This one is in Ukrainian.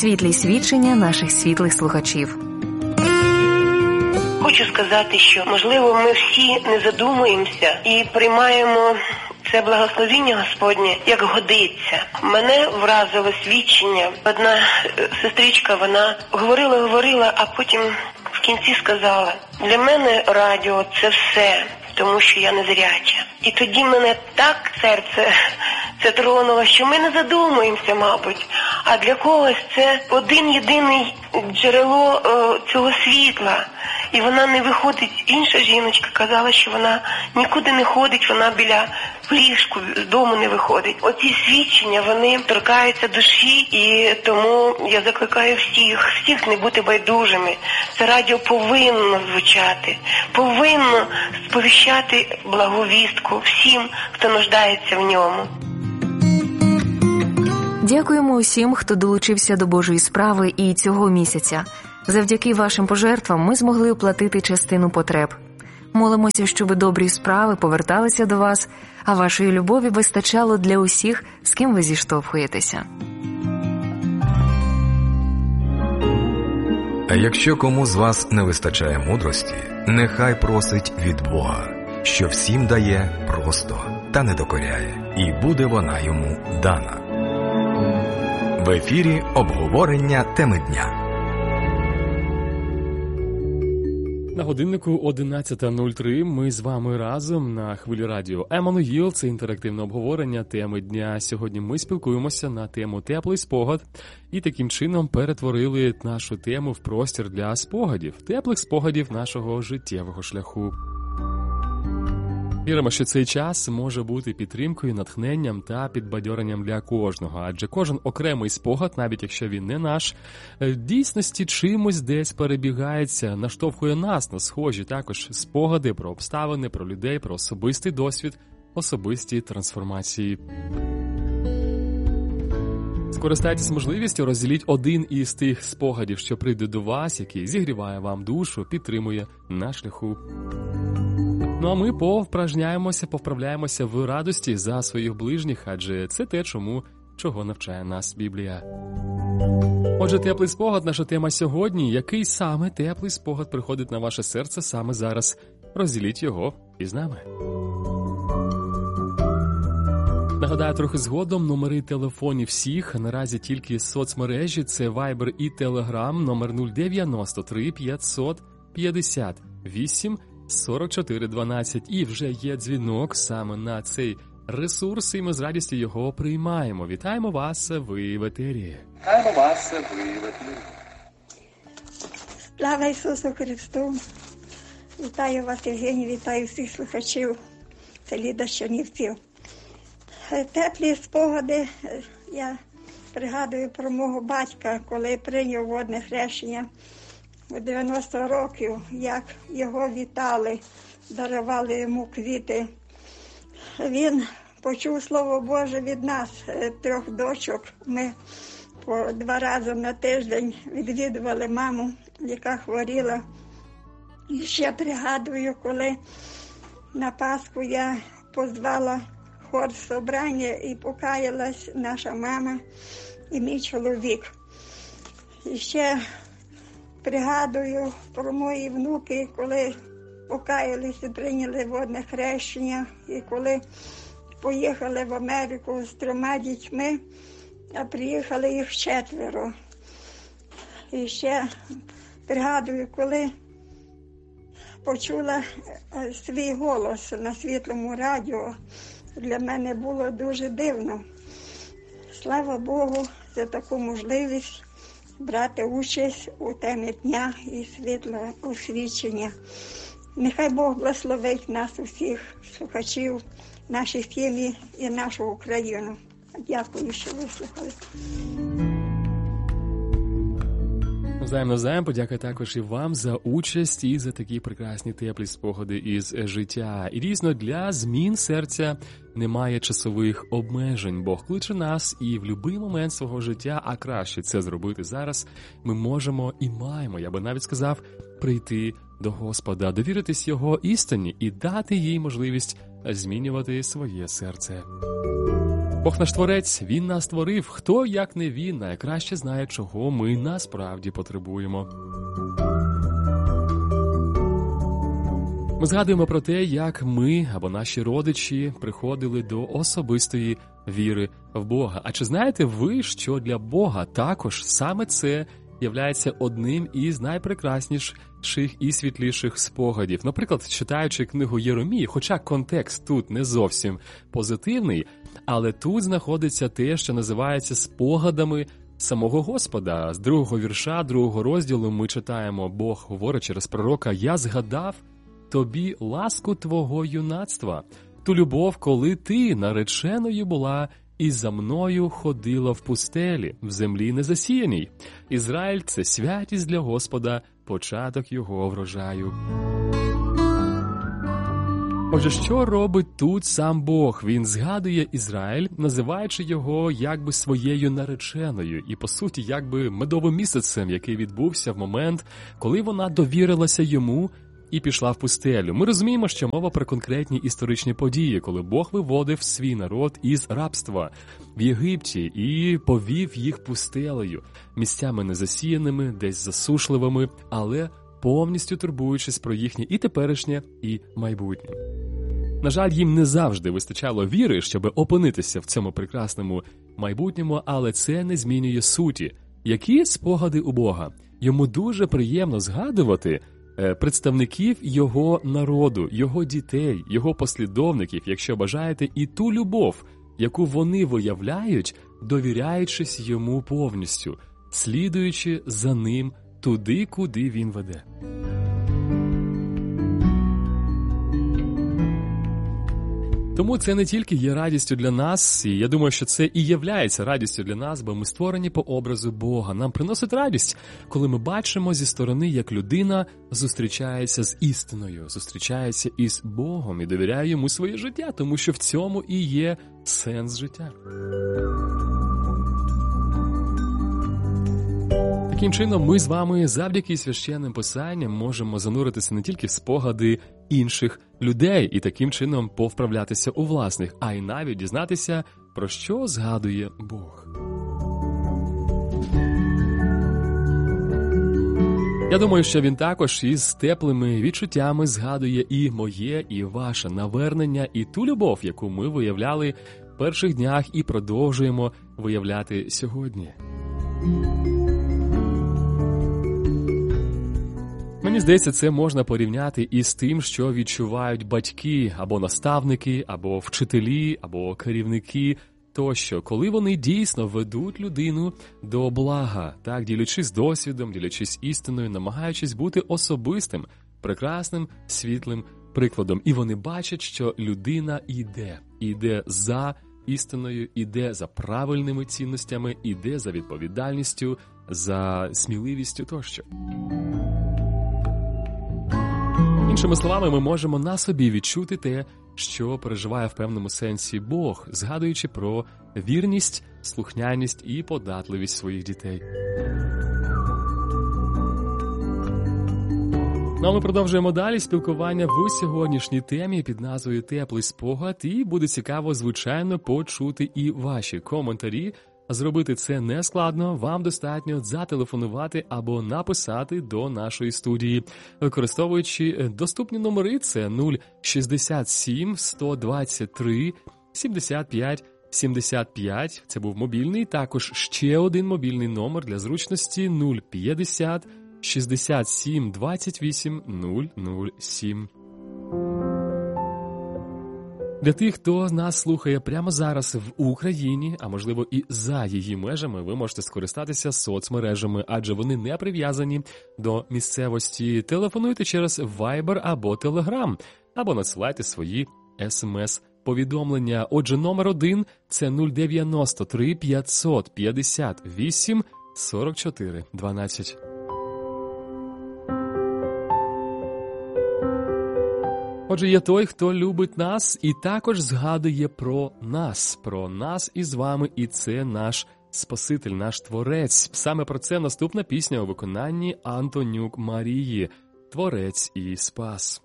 Світлі свідчення наших світлих слухачів. Хочу сказати, що, можливо, ми всі не задумуємося і приймаємо це благословіння Господнє, як годиться. Мене вразило свідчення. Одна сестричка, вона говорила, а потім в кінці сказала: для мене радіо – це все, тому що я незряча. І тоді мене так серце це тронуло, що ми не задумуємося, мабуть. А для когось це один-єдиний джерело цього світла. І вона не виходить. Інша жіночка казала, що вона нікуди не ходить, вона біля ліжку, з дому не виходить. Оці свідчення, вони торкаються душі, і тому я закликаю всіх не бути байдужими. Це радіо повинно звучати, повинно сповіщати благовістку всім, хто нуждається в ньому. Дякуємо усім, хто долучився до Божої справи і цього місяця. Завдяки вашим пожертвам ми змогли оплатити частину потреб. Молимося, щоб добрі справи поверталися до вас, а вашої любові вистачало для усіх, з ким ви зіштовхуєтеся. А якщо кому з вас не вистачає мудрості, нехай просить від Бога, що всім дає просто та не докоряє, і буде вона йому дана. В ефірі обговорення теми дня. На годиннику 11:03 ми з вами разом на хвилі радіо Еммануїл. Це інтерактивне обговорення теми дня. Сьогодні ми спілкуємося на тему «Теплий спогад» і таким чином перетворили нашу тему в простір для спогадів, теплих спогадів нашого життєвого шляху. Віримо, що цей час може бути підтримкою, натхненням та підбадьоренням для кожного, адже кожен окремий спогад, навіть якщо він не наш, в дійсності чимось десь перебігається, наштовхує нас на схожі також спогади про обставини, про людей, про особистий досвід, особисті трансформації. Скористайтесь можливістю, розділіть один із тих спогадів, що прийде до вас, який зігріває вам душу, підтримує на шляху. Ну а ми повправляємося в радості за своїх ближніх, адже це те, чого навчає нас Біблія. Отже, теплий спогад – наша тема сьогодні. Який саме теплий спогад приходить на ваше серце саме зараз? Розділіть його із нами. Нагадаю трохи згодом номери телефонів всіх, наразі тільки соцмережі, це Viber і Telegram, номер 093 558 4412. І вже є дзвінок саме на цей ресурс, і ми з радістю його приймаємо. Вітаємо вас, ви в етері. Слава Ісусу Христу! Вітаю вас, Євгеній, вітаю всіх слухачів. Це Ліда з Чернівців. Теплі спогади. Я пригадую про мого батька, коли прийняв водне хрещення у 90 років, як його вітали, дарували йому квіти. Він почув Слово Боже від нас, 3 дочок. Ми по 2 рази на тиждень відвідували маму, яка хворіла. І ще пригадую, коли на Пасху я позвала хор собрання і покаялась наша мама і мій чоловік. І ще пригадую про мої внуки, коли покаялись і прийняли водне хрещення, і коли поїхали в Америку з 3 дітьми, а приїхали їх 4. І ще пригадую, коли почула свій голос на світлому радіо, для мене було дуже дивно. Слава Богу за таку можливість брати участь у темі дня і світлого освічення. Нехай Бог благословить нас усіх, слухачів, наші сім'ї і нашу Україну. Дякую, що вислухали. Навзаєм, подяка також і вам за участь і за такі прекрасні теплі спогади із життя. І дійсно, для змін серця немає часових обмежень. Бог кличе нас, і в будь-який момент свого життя, а краще це зробити зараз, ми можемо і маємо, я би навіть сказав, прийти до Господа, довіритись Його істині і дати їй можливість змінювати своє серце. Бог наш Творець, Він нас створив. Хто, як не Він, найкраще знає, чого ми насправді потребуємо. Ми згадуємо про те, як ми або наші родичі приходили до особистої віри в Бога. А чи знаєте ви, що для Бога також саме це являється одним із найпрекрасніших і світліших спогадів? Наприклад, читаючи книгу Єремії, хоча контекст тут не зовсім позитивний, але тут знаходиться те, що називається спогадами самого Господа. З 2-го вірша 2-го розділу ми читаємо, Бог говорить через пророка: «Я згадав тобі ласку твого юнацтва, ту любов, коли ти нареченою була і за мною ходила в пустелі, в землі незасіяній. Ізраїль – це святість для Господа, початок його врожаю». Отже, що робить тут сам Бог? Він згадує Ізраїль, називаючи його якби своєю нареченою і, по суті, якби медовим місяцем, який відбувся в момент, коли вона довірилася йому і пішла в пустелю. Ми розуміємо, що мова про конкретні історичні події, коли Бог виводив свій народ із рабства в Єгипті і повів їх пустелею, місцями незасіяними, десь засушливими, але повністю турбуючись про їхнє і теперішнє, і майбутнє. На жаль, їм не завжди вистачало віри, щоб опинитися в цьому прекрасному майбутньому, але це не змінює суті. Які спогади у Бога? Йому дуже приємно згадувати представників його народу, його дітей, його послідовників, якщо бажаєте, і ту любов, яку вони виявляють, довіряючись йому повністю, слідуючи за ним туди, куди він веде. Тому це не тільки є радістю для нас, і я думаю, що це і являється радістю для нас, бо ми створені по образу Бога. Нам приносить радість, коли ми бачимо зі сторони, як людина зустрічається з істиною, зустрічається із Богом і довіряє йому своє життя, тому що в цьому і є сенс життя. Таким чином, ми з вами завдяки священним писанням можемо зануритися не тільки в спогади інших людей і таким чином повправлятися у власних, а й навіть дізнатися, про що згадує Бог. Я думаю, що він також із теплими відчуттями згадує і моє, і ваше навернення, і ту любов, яку ми виявляли в перших днях і продовжуємо виявляти сьогодні. Мені здається, це можна порівняти із тим, що відчувають батьки, або наставники, або вчителі, або керівники тощо, коли вони дійсно ведуть людину до блага, так, ділячись досвідом, ділячись істиною, намагаючись бути особистим, прекрасним, світлим прикладом. І вони бачать, що людина іде за істиною, іде за правильними цінностями, іде за відповідальністю, за сміливістю тощо. Іншими словами, ми можемо на собі відчути те, що переживає в певному сенсі Бог, згадуючи про вірність, слухняність і податливість своїх дітей. Ну а ми продовжуємо далі спілкування в сьогоднішній темі під назвою «Теплий спогад», і буде цікаво, звичайно, почути і ваші коментарі. Зробити це не складно, вам достатньо зателефонувати або написати до нашої студії, використовуючи доступні номери, це 067 123 75 75, це був мобільний, також ще один мобільний номер для зручності 050 67 28 007. Для тих, хто нас слухає прямо зараз в Україні, а можливо і за її межами, ви можете скористатися соцмережами, адже вони не прив'язані до місцевості. Телефонуйте через Viber або Telegram, або надсилайте свої SMS-повідомлення. Отже, номер 1 – це 093 558 44 12. Отже, є той, хто любить нас і також згадує про нас із вами, і це наш Спаситель, наш Творець. Саме про це наступна пісня у виконанні Антонюк Марії «Творець і Спас».